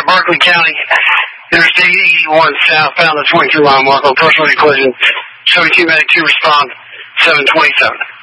Berkeley County, Interstate 81 southbound the 22 mile mark on personal collision. 72 medic 2 respond, 727.